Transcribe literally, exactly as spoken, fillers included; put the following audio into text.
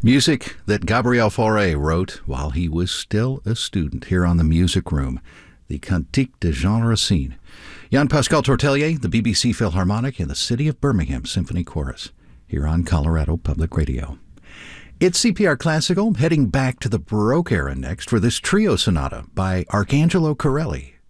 Music that Gabriel Fauré wrote while he was still a student here on the Music Room, the Cantique de Jean Racine. Jean-Pascal Tortelier, the B B C Philharmonic and the City of Birmingham Symphony Chorus, here on Colorado Public Radio. It's C P R Classical, heading back to the Baroque era next for this trio sonata by Arcangelo Corelli,